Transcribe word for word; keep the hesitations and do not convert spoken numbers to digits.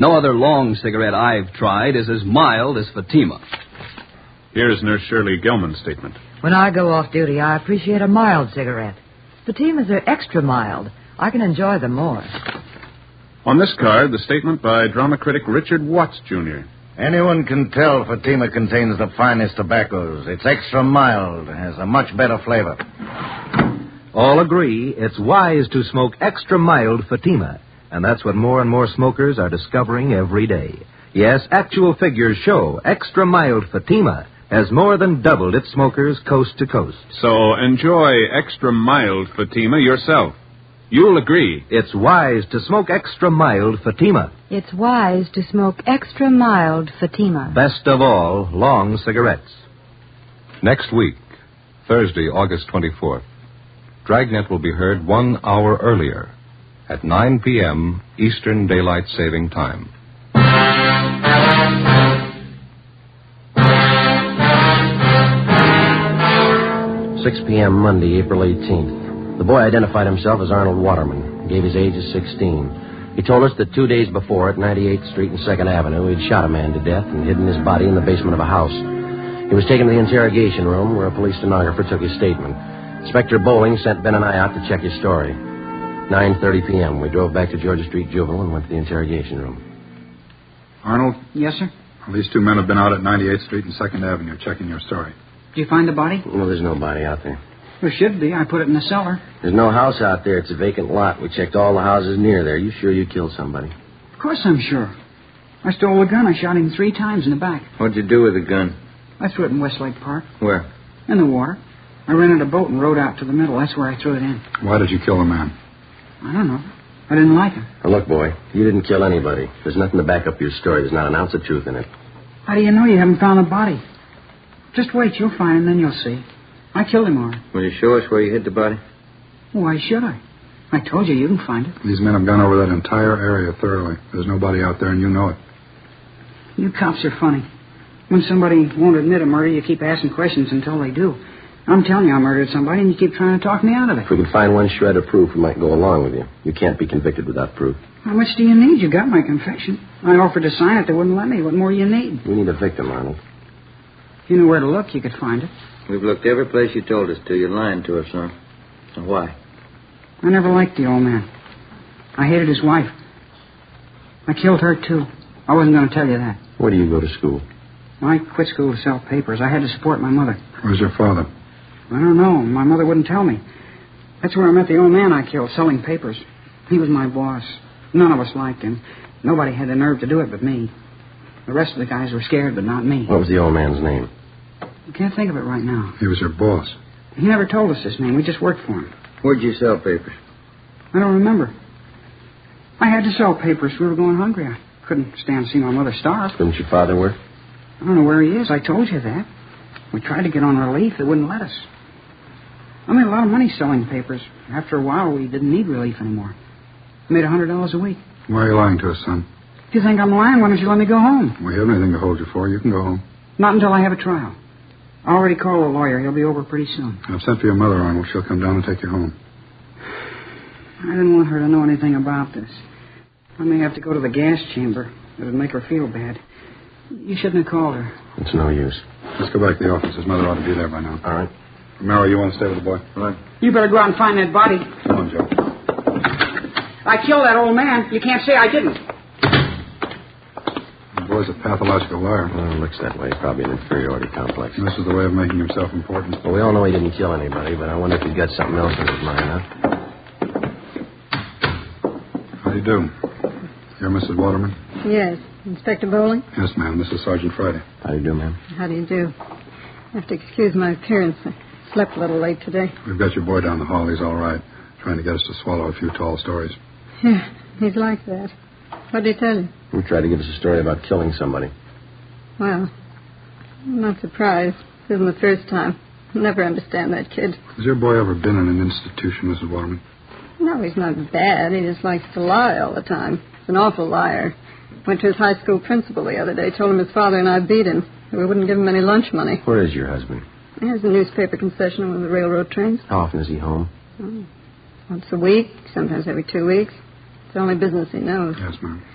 No other long cigarette I've tried is as mild as Fatima. Here's Nurse Shirley Gilman's statement. When I go off duty, I appreciate a mild cigarette. Fatimas are extra mild. I can enjoy them more. On this card, the statement by drama critic Richard Watts, Junior Anyone can tell Fatima contains the finest tobaccos. It's extra mild, has a much better flavor. All agree it's wise to smoke extra mild Fatima, and that's what more and more smokers are discovering every day. Yes, actual figures show extra mild Fatima has more than doubled its smokers coast to coast. So enjoy extra mild Fatima yourself. You'll agree. It's wise to smoke extra mild Fatima. It's wise to smoke extra mild Fatima. Best of all, long cigarettes. Next week, Thursday, August twenty-fourth, Dragnet will be heard one hour earlier at nine p.m. Eastern Daylight Saving Time. six p.m. Monday, April eighteenth. The boy identified himself as Arnold Waterman, gave his age as sixteen. He told us that two days before at ninety-eighth Street and second Avenue, he'd shot a man to death and hidden his body in the basement of a house. He was taken to the interrogation room where a police stenographer took his statement. Inspector Bowling sent Ben and I out to check his story. nine thirty p.m. We drove back to Georgia Street Juvenile and went to the interrogation room. Arnold? Yes, sir? Well, these two men have been out at ninety-eighth Street and second Avenue checking your story. Did you find the body? Well, there's no body out there. There should be. I put it in the cellar. There's no house out there. It's a vacant lot. We checked all the houses near there. You sure you killed somebody? Of course I'm sure. I stole the gun. I shot him three times in the back. What'd you do with the gun? I threw it in Westlake Park. Where? In the water. I rented a boat and rowed out to the middle. That's where I threw it in. Why did you kill the man? I don't know. I didn't like him. Now, look, boy, you didn't kill anybody. There's nothing to back up your story. There's not an ounce of truth in it. How do you know you haven't found the body? Just wait. You'll find him, then you'll see. I killed him, all right. Will you show us where you hid the body? Why should I? I told you, you can find it. These men have gone over that entire area thoroughly. There's nobody out there, and you know it. You cops are funny. When somebody won't admit a murder, you keep asking questions until they do. I'm telling you I murdered somebody, and you keep trying to talk me out of it. If we can find one shred of proof, we might go along with you. You can't be convicted without proof. How much do you need? You got my confession. I offered to sign it. They wouldn't let me. What more do you need? We need a victim, Arnold. If you knew where to look, you could find it. We've looked every place you told us to. You're lying to us, son. Now, why? I never liked the old man. I hated his wife. I killed her, too. I wasn't going to tell you that. Where do you go to school? I quit school to sell papers. I had to support my mother. Where's your father? I don't know. My mother wouldn't tell me. That's where I met the old man I killed, selling papers. He was my boss. None of us liked him. Nobody had the nerve to do it but me. The rest of the guys were scared, but not me. What was the old man's name? I can't think of it right now. He was your boss. He never told us his name. We just worked for him. Where'd you sell papers? I don't remember. I had to sell papers. We were going hungry. I couldn't stand to see my mother starve. Couldn't your father work? I don't know where he is. I told you that. We tried to get on relief. They wouldn't let us. I made a lot of money selling papers. After a while, we didn't need relief anymore. I made a hundred dollars a week. Why are you lying to us, son? If you think I'm lying, why don't you let me go home? We haven't anything to hold you for. You can go home. Not until I have a trial. I already called a lawyer. He'll be over pretty soon. I've sent for your mother, Arnold. She'll come down and take you home. I didn't want her to know anything about this. I may have to go to the gas chamber. It would make her feel bad. You shouldn't have called her. It's no use. Let's go back to the office. His mother ought to be there by now. All right. Romero, you want to stay with the boy? All right. You better go out and find that body. Come on, Joe. I killed that old man. You can't say I didn't. The boy's a pathological liar. Well, it looks that way. Probably an inferiority complex. And this is the way of making himself important. Well, we all know he didn't kill anybody, but I wonder if he's got something else in his mind, huh? How do you do? You're Missus Waterman? Yes. Inspector Bowling? Yes, ma'am. This is Sergeant Friday. How do you do, ma'am? How do you do? I have to excuse my appearance. I slept a little late today. We've got your boy down the hall. He's all right. Trying to get us to swallow a few tall stories. Yeah, he's like that. What did he tell you? He tried to give us a story about killing somebody. Well, I'm not surprised. This isn't the first time. I'll never understand that kid. Has your boy ever been in an institution, Missus Waterman? No, he's not bad. He just likes to lie all the time. He's an awful liar. Went to his high school principal the other day, told him his father and I beat him. We wouldn't give him any lunch money. Where is your husband? He has a newspaper concession on one of the railroad trains. How often is he home? Oh, once a week, sometimes every two weeks. It's the only business he knows. Yes, ma'am.